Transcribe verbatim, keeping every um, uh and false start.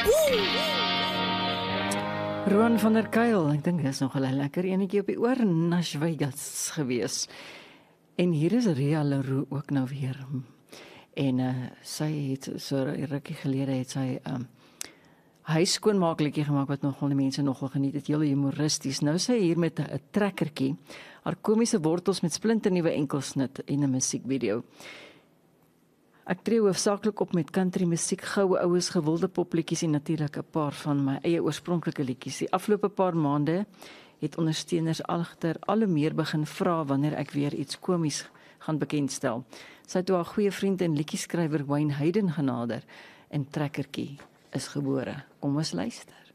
Roan van der Kuil, ek dink dis nog 'n lekker enetjie op die oor, Nash Vegas gewees. En hier is Ria Leroux ook nou weer. En uh, sy het so rukkie gelede het sy um, huisskoonmaakliedjie gemaak wat nogal die mense nogal geniet het, heel humoristies. Nou sy hier met 'n trekkertjie, haar komiese wortels met splinternuwe enkelsnit en 'n musiekvideo. Ek tree hoofsaaklik op met country musiek, goue oues, gewilde popliedjies en natuurlik 'n paar van my eie oorspronklike liedjies. Die afgelope paar maande het ondersteuners agter al hoe meer begin vra wanneer ek weer iets komies gaan bekendstel. Sy het toe haar goeie vriend en liedjieskrywer Wayne Hayden genader en trekkertjie is gebore. Kom ons luister.